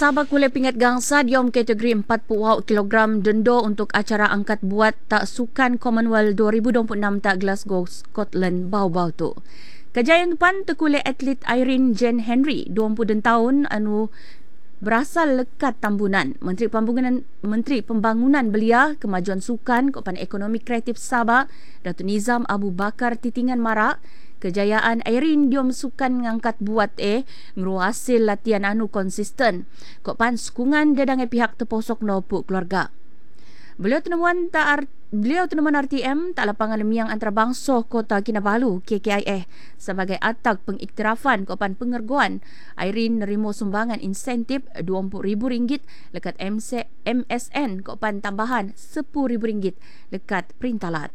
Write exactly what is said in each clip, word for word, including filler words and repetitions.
Sabah Kuala Pingat Gangsa diom kategori empat puluh kilogram denda untuk acara angkat buat tak sukan Commonwealth dua ribu dua puluh enam tak Glasgow, Scotland bau-bau tu. Kejayaan tuan terkulai atlet Irene Jane Henry, dua puluh tahun anu berasal lekat Tambunan. Menteri Pembangunan Menteri Pembangunan Belia, Kemajuan Sukan, Kopan Ekonomi Kreatif Sabah, Datuk Nizam Abu Bakar Titingan Marak, kejayaan Irene diom sukan ngangkat buat eh ngru hasil latihan anu konsisten. Kopan sukungan dadang pihak terposok nopu keluarga. Beliau tenemuan tak art, beliau tenemuan R T M tak lapangan lemiang antarabangsa Kota Kinabalu K K I A sebagai atak pengiktirafan kopan pengergoan. Irene nerima sumbangan insentif dua puluh ribu ringgit lekat M S N kopan tambahan sepuluh ribu ringgit lekat Perintalat.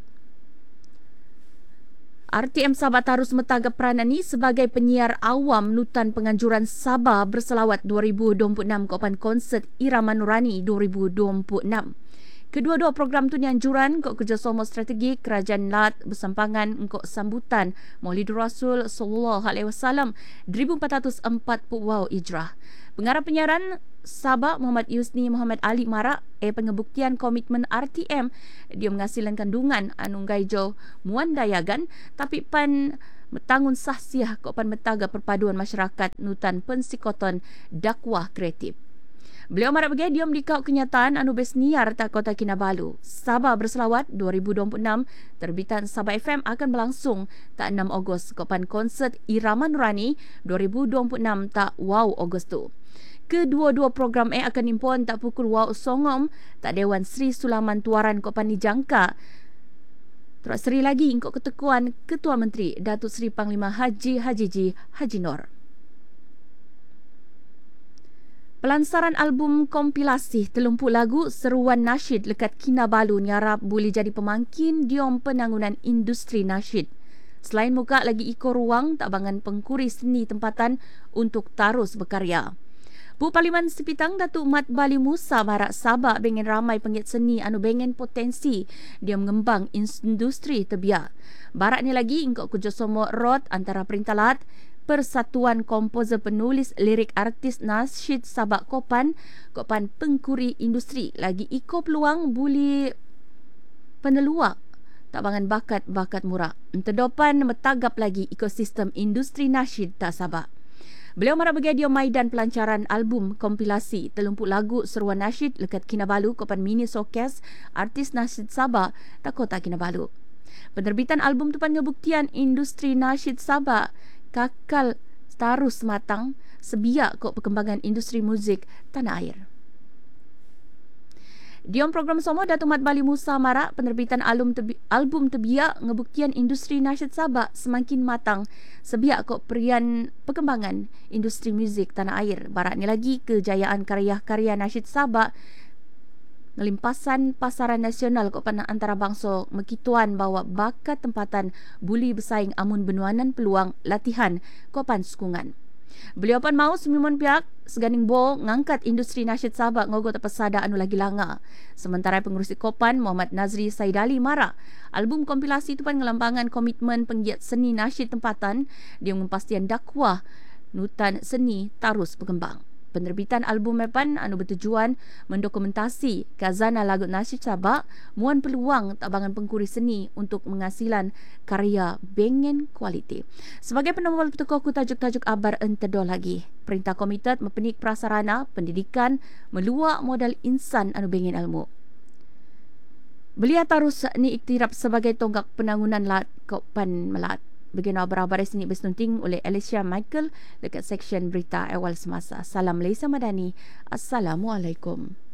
R T M Sabah terus metagap peranan ni sebagai penyiar awam nutan penganjuran Sabah berselawat dua ribu dua puluh enam kopan konsert Irama Nurani dua ribu dua puluh enam. Kedua-dua program tu ni anjuran kok kerjasama strategi Kerajaan Lat bersampangan engkau sambutan Maulidur Rasul sallallahu alaihi wasallam seribu empat ratus empat puluh Hijrah. Pengarah penyiaran Sabah Muhammad Yusni Muhammad Ali Marak eh pengebuktian komitmen R T M dia menghasilkan kandungan anu gaijo muan dayagan tapi pan metangun sahsiah kok pan metaga perpaduan masyarakat nutan pensikoton dakwah kreatif. Beliau marak bagi diam dikau kenyataan anu besniar tak Kota Kinabalu. Sabah berselawat dua ribu dua puluh enam terbitan Sabah F M akan berlangsung tak enam Ogos kopan konsert Irama Nurani dua ribu dua puluh enam tak Wow Ogos tu. Kedua-dua program eh akan impon tak pukul Wow Songom tak Dewan Sri Sulaman Tuaran kopan dijangka. Terus seri lagi ingkok ketekuan Ketua Menteri Datuk Seri Panglima Haji Hajiji Haji Nor. Pelansaran album kompilasi telumpu lagu seruan nasyid lekat Kinabalu nyarap boleh jadi pemangkin diom penangunan industri nasyid. Selain muka lagi iko ruang tak bangan pengkuri seni tempatan untuk terus berkarya. Bu Parlimen Sepitang Datuk Mat Bali Musa marak Sabah bengen ramai penggiat seni anu bengen potensi dia mengembang industri tebiak. Barat ni lagi ingkok kerjasama rot antara Perintalat, Persatuan Komposer Penulis Lirik Artis Nasyid Sabah Kopan, Kopan Pengkuri Industri lagi iko peluang buli peneluak tak bangan bakat-bakat murah. Terdepan metagap lagi ekosistem industri nasyid tak Sabah. Beliau marak bagi dia maidan pelancaran album kompilasi telumpuk lagu seruan nasyid lekat Kinabalu Kopan Mini Showcase Artis Nasyid Sabah tak Kota Kinabalu. Penerbitan album tu pan ngebuktian industri nasyid Sabah kakal terus matang sebiak kok perkembangan industri muzik tanah air. Diom program sama Datuk Mat Bali Musa marak penerbitan album tebi, album tebiak ngebuktian industri nasyid Sabah semakin matang sebiak kok perian perkembangan industri muzik tanah air. Barat ni lagi kejayaan karya-karya nasyid Sabah ngelimpasan pasaran nasional kok panah antarabangsa mekituan bahawa bakat tempatan buli bersaing amun benuanan peluang latihan kopan sukungan. Beliau pun mau semimun pihak seganing bo ngangkat industri nasyid Sabah ngogo tak pesada anu lagi langa. Sementara pengurusi Kopan Muhammad Nazri Saidali Mara, album kompilasi itu pun ngelampangan komitmen penggiat seni nasyid tempatan dia mempastian dakwah nutan seni terus berkembang. Penerbitan album Mepan anu bertujuan mendokumentasi khazanah lagu nasyid Sabah muan peluang tak bangan pengkuri seni untuk menghasilan karya bengen kualiti. Sebagai penomor petukuh tajuk-tajuk abar entedo lagi. Perintah Komited mempenik prasarana pendidikan meluak modal insan anu bengen ilmu. Belia tarus ni iktiraf sebagai tonggak penangunan lat Kopan Melat. Bagian abar-abar sini bersenunting oleh Alicia Michael dekat seksyen berita awal semasa. Salam Laisa Madani. Assalamualaikum.